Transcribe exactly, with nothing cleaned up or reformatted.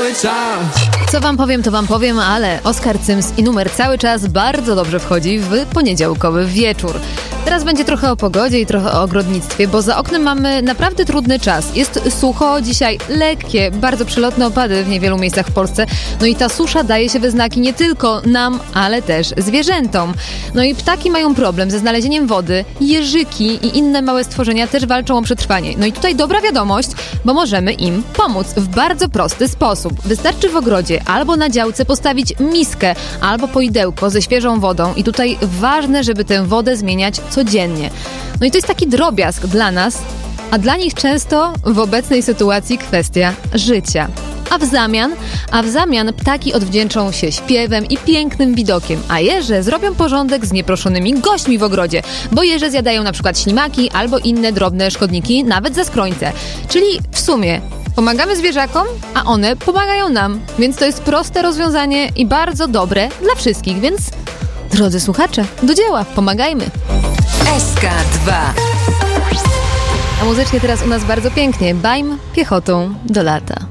cały czas. Co wam powiem, to wam powiem, ale Oskar Cyms i numer cały czas bardzo dobrze wchodzi w poniedziałkowy wieczór. Teraz będzie trochę o pogodzie i trochę o ogrodnictwie, bo za oknem mamy naprawdę trudny czas. Jest sucho, dzisiaj lekkie, bardzo przelotne opady w niewielu miejscach w Polsce. No i ta susza daje się we znaki nie tylko nam, ale też zwierzętom. No i ptaki mają problem ze znalezieniem wody, jeżyki i inne małe stworzenia też walczą o przetrwanie. No i tutaj dobra wiadomość, bo możemy im pomóc w bardzo prosty sposób. Wystarczy w ogrodzie albo na działce postawić miskę albo poidełko ze świeżą wodą i tutaj ważne, żeby tę wodę zmieniać codziennie. No i to jest taki drobiazg dla nas, a dla nich często w obecnej sytuacji kwestia życia. A w zamian, a w zamian ptaki odwdzięczą się śpiewem i pięknym widokiem, a jeże zrobią porządek z nieproszonymi gośćmi w ogrodzie, bo jeże zjadają na przykład ślimaki albo inne drobne szkodniki, nawet za skrońce. Czyli w sumie pomagamy zwierzakom, a one pomagają nam, więc to jest proste rozwiązanie i bardzo dobre dla wszystkich, więc drodzy słuchacze, do dzieła, pomagajmy! S K dwa. A muzycznie teraz u nas bardzo pięknie, Bajm piechotą do lata.